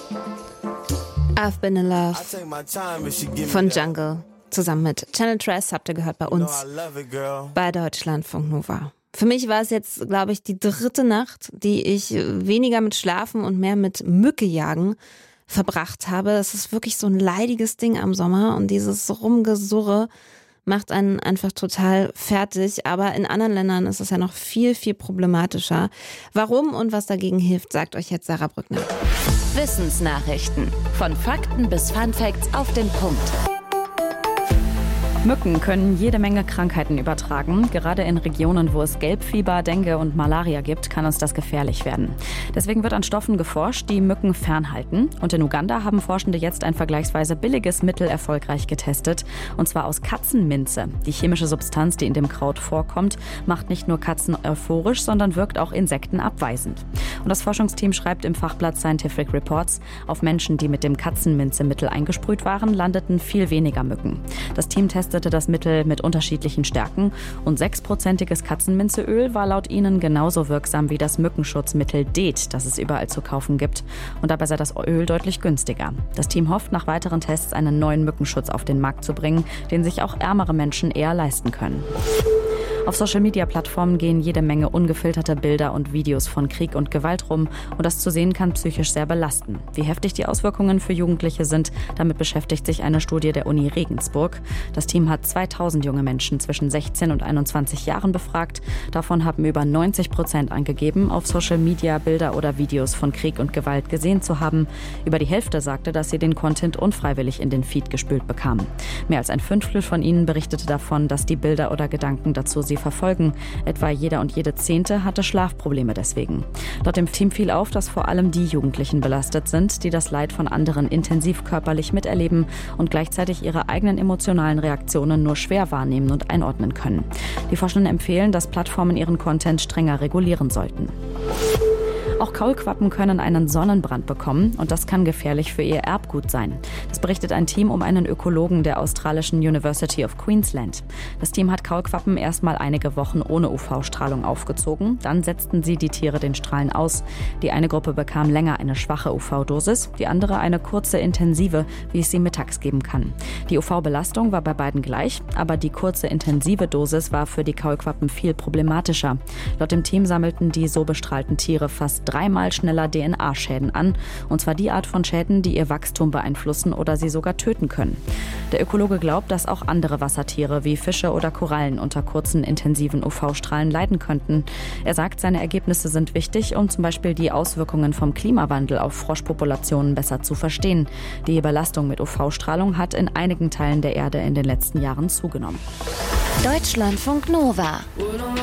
I've Been in Love von Jungle. Zusammen mit Channel Tres habt ihr gehört bei uns bei Deutschlandfunk Nova. Für mich war es jetzt, glaube ich, die 3. Nacht, die ich weniger mit Schlafen und mehr mit Mückejagen verbracht habe. Das ist wirklich so ein leidiges Ding am Sommer und dieses Rumgesurre macht einen einfach total fertig. Aber in anderen Ländern ist es ja noch viel, viel problematischer. Warum und was dagegen hilft, sagt euch jetzt Sarah Brückner. Wissensnachrichten. Von Fakten bis Funfacts auf den Punkt. Mücken können jede Menge Krankheiten übertragen. Gerade in Regionen, wo es Gelbfieber, Dengue und Malaria gibt, kann uns das gefährlich werden. Deswegen wird an Stoffen geforscht, die Mücken fernhalten. Und in Uganda haben Forschende jetzt ein vergleichsweise billiges Mittel erfolgreich getestet. Und zwar aus Katzenminze. Die chemische Substanz, die in dem Kraut vorkommt, macht nicht nur Katzen euphorisch, sondern wirkt auch Insekten abweisend. Und das Forschungsteam schreibt im Fachblatt Scientific Reports, auf Menschen, die mit dem Katzenminze-Mittel eingesprüht waren, landeten viel weniger Mücken. Das Team testete das Mittel mit unterschiedlichen Stärken und 6%iges Katzenminzeöl war laut ihnen genauso wirksam wie das Mückenschutzmittel DEET, das es überall zu kaufen gibt. Und dabei sei das Öl deutlich günstiger. Das Team hofft, nach weiteren Tests einen neuen Mückenschutz auf den Markt zu bringen, den sich auch ärmere Menschen eher leisten können. Auf Social-Media-Plattformen gehen jede Menge ungefilterte Bilder und Videos von Krieg und Gewalt rum und das zu sehen kann psychisch sehr belasten. Wie heftig die Auswirkungen für Jugendliche sind, damit beschäftigt sich eine Studie der Uni Regensburg. Das Team hat 2000 junge Menschen zwischen 16 und 21 Jahren befragt. Davon haben über 90% angegeben, auf Social-Media Bilder oder Videos von Krieg und Gewalt gesehen zu haben. Über die Hälfte sagte, dass sie den Content unfreiwillig in den Feed gespült bekamen. Mehr als ein Fünftel von ihnen berichtete davon, dass die Bilder oder Gedanken dazu sie verfolgen. Etwa jeder und jede 10. hatte Schlafprobleme deswegen. Laut dem Team fiel auf, dass vor allem die Jugendlichen belastet sind, die das Leid von anderen intensiv körperlich miterleben und gleichzeitig ihre eigenen emotionalen Reaktionen nur schwer wahrnehmen und einordnen können. Die Forschenden empfehlen, dass Plattformen ihren Content strenger regulieren sollten. Auch Kaulquappen können einen Sonnenbrand bekommen und das kann gefährlich für ihr Erbgut sein. Das berichtet ein Team um einen Ökologen der australischen University of Queensland. Das Team hat Kaulquappen erstmal einige Wochen ohne UV-Strahlung aufgezogen. Dann setzten sie die Tiere den Strahlen aus. Die eine Gruppe bekam länger eine schwache UV-Dosis, die andere eine kurze intensive, wie es sie mittags geben kann. Die UV-Belastung war bei beiden gleich, aber die kurze intensive Dosis war für die Kaulquappen viel problematischer. Laut dem Team sammelten die so bestrahlten Tiere fast 3-mal schneller DNA-Schäden an. Und zwar die Art von Schäden, die ihr Wachstum beeinflussen oder sie sogar töten können. Der Ökologe glaubt, dass auch andere Wassertiere wie Fische oder Korallen unter kurzen, intensiven UV-Strahlen leiden könnten. Er sagt, seine Ergebnisse sind wichtig, um zum Beispiel die Auswirkungen vom Klimawandel auf Froschpopulationen besser zu verstehen. Die Belastung mit UV-Strahlung hat in einigen Teilen der Erde in den letzten Jahren zugenommen. Deutschlandfunk Nova.